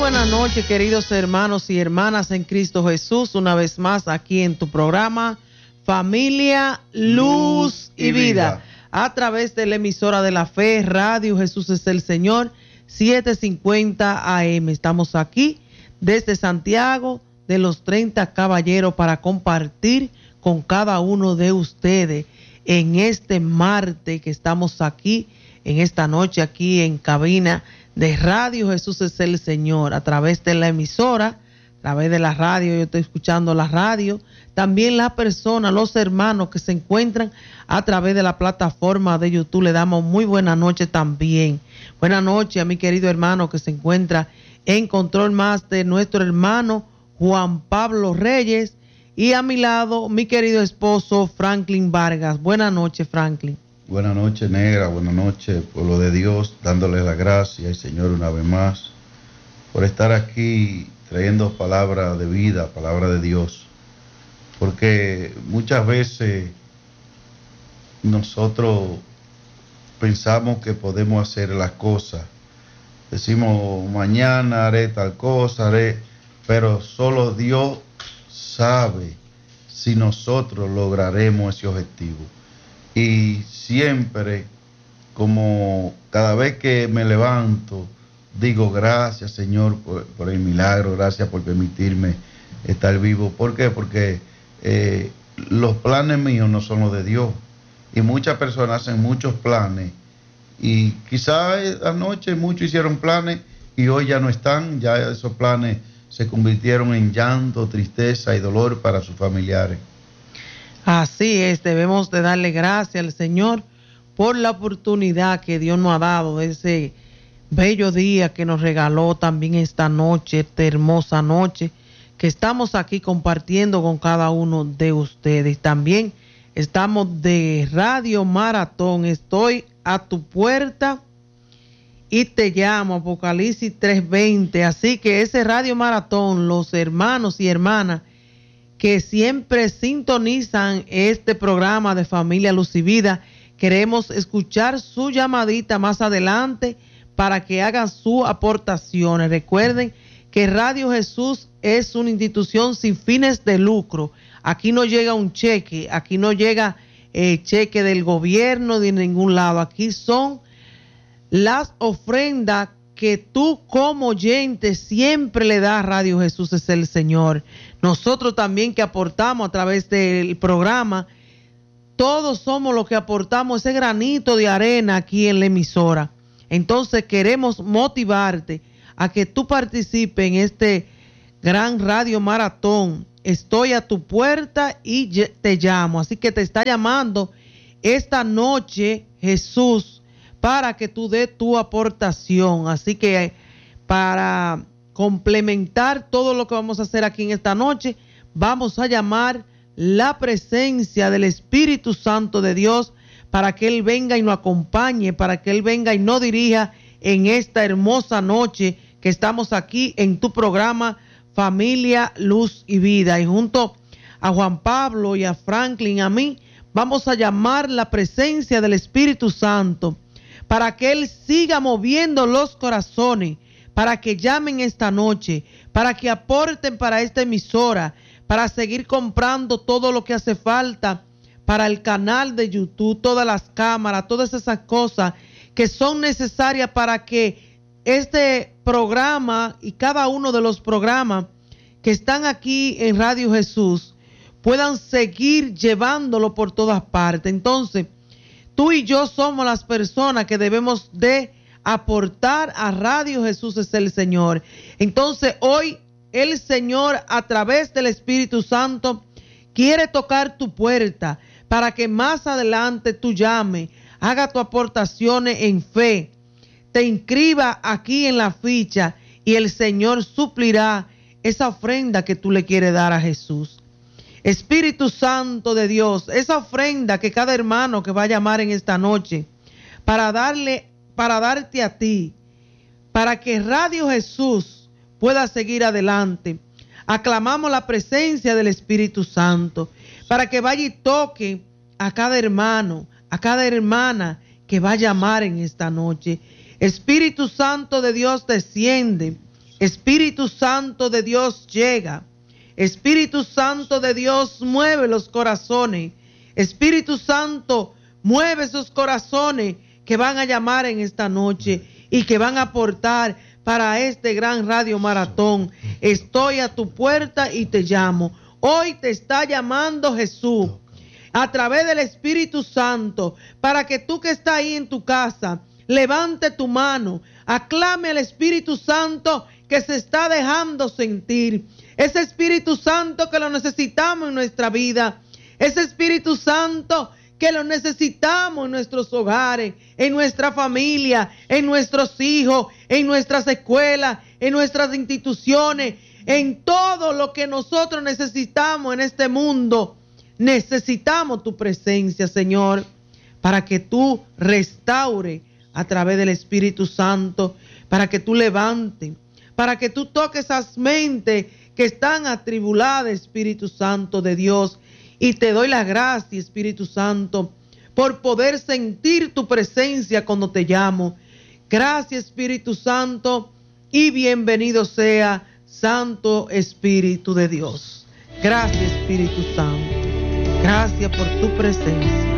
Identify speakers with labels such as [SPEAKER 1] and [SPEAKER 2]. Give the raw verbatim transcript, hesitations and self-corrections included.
[SPEAKER 1] buenas noches, queridos hermanos y hermanas en Cristo Jesús, una vez más aquí en tu programa Familia, Luz y, y vida. vida, a través de la emisora de la fe, Radio Jesús es el Señor, setecientos cincuenta A M. Estamos aquí desde Santiago de los treinta Caballeros para compartir con cada uno de ustedes en este martes que estamos aquí, en esta noche aquí en cabina de Radio Jesús es el Señor, a través de la emisora, a través de la radio. Yo estoy escuchando la radio, también las personas, los hermanos que se encuentran a través de la plataforma de YouTube, le damos muy buena noche también. Buenas noches a mi querido hermano que se encuentra en Control Master, nuestro hermano Juan Pablo Reyes, y a mi lado mi querido esposo Franklin Vargas. Buenas noches, Franklin.
[SPEAKER 2] Buenas noches, negra, buenas noches, pueblo de Dios, dándole la gracia al Señor una vez más por estar aquí trayendo palabra de vida, palabra de Dios, porque muchas veces nosotros pensamos que podemos hacer las cosas, decimos mañana haré tal cosa, haré, pero solo Dios sabe si nosotros lograremos ese objetivo. Y siempre, como cada vez que me levanto, digo gracias, Señor, por, por el milagro, gracias por permitirme estar vivo. ¿Por qué? Porque eh, los planes míos no son los de Dios. Y muchas personas hacen muchos planes. Y quizás anoche muchos hicieron planes y hoy ya no están. Ya esos planes se convirtieron en llanto, tristeza y dolor para sus familiares.
[SPEAKER 1] Así es, debemos de darle gracias al Señor por la oportunidad que Dios nos ha dado, de ese bello día que nos regaló también esta noche, esta hermosa noche, que estamos aquí compartiendo con cada uno de ustedes. También estamos de Radio Maratón, estoy a tu puerta y te llamo, Apocalipsis tres veinte, así que ese Radio Maratón, los hermanos y hermanas que siempre sintonizan este programa de Familia Luz y Vida, queremos escuchar su llamadita más adelante para que hagan sus aportaciones. Recuerden que Radio Jesús es una institución sin fines de lucro. Aquí no llega un cheque, aquí no llega eh, cheque del gobierno de ningún lado. Aquí son las ofrendas que tú como oyente siempre le das a Radio Jesús es el Señor. Nosotros también que aportamos a través del programa, todos somos los que aportamos ese granito de arena aquí en la emisora. Entonces queremos motivarte a que tú participes en este gran radio maratón. Estoy a tu puerta y te llamo. Así que te está llamando esta noche Jesús para que tú des tu aportación. Así que para complementar todo lo que vamos a hacer aquí en esta noche, vamos a llamar la presencia del Espíritu Santo de Dios para que Él venga y nos acompañe, para que Él venga y nos dirija en esta hermosa noche que estamos aquí en tu programa Familia, Luz y Vida. Y junto a Juan Pablo y a Franklin, a mí, vamos a llamar la presencia del Espíritu Santo para que Él siga moviendo los corazones, para que llamen esta noche, para que aporten para esta emisora, para seguir comprando todo lo que hace falta para el canal de YouTube, todas las cámaras, todas esas cosas que son necesarias para que este programa y cada uno de los programas que están aquí en Radio Jesús puedan seguir llevándolo por todas partes. Entonces, tú y yo somos las personas que debemos de aportar a Radio Jesús es el Señor. Entonces, hoy el Señor, a través del Espíritu Santo, quiere tocar tu puerta para que más adelante tú llames, haga tus aportaciones en fe, te inscriba aquí en la ficha y el Señor suplirá esa ofrenda que tú le quieres dar a Jesús. Espíritu Santo de Dios, esa ofrenda que cada hermano que va a llamar en esta noche para darle, para darte a ti, para que Radio Jesús pueda seguir adelante. Aclamamos la presencia del Espíritu Santo para que vaya y toque a cada hermano, a cada hermana que va a llamar en esta noche. Espíritu Santo de Dios, desciende Espíritu Santo de Dios llega. Espíritu Santo de Dios mueve los corazones. Espíritu Santo mueve esos corazones que van a llamar en esta noche y que van a aportar para este gran radio maratón. Estoy a tu puerta y te llamo. Hoy te está llamando Jesús a través del Espíritu Santo, para que tú que estás ahí en tu casa, levante tu mano, aclame al Espíritu Santo que se está dejando sentir. Ese Espíritu Santo que lo necesitamos en nuestra vida. Ese Espíritu Santo que lo necesitamos en nuestros hogares, en nuestra familia, en nuestros hijos, en nuestras escuelas, en nuestras instituciones, en todo lo que nosotros necesitamos en este mundo. Necesitamos tu presencia, Señor, para que tú restaure a través del Espíritu Santo, para que tú levantes, para que tú toques esas mentes que están atribuladas, Espíritu Santo de Dios. Y te doy las gracias, Espíritu Santo, por poder sentir tu presencia cuando te llamo. Gracias, Espíritu Santo, y bienvenido sea Santo Espíritu de Dios. Gracias, Espíritu Santo. Gracias por tu presencia.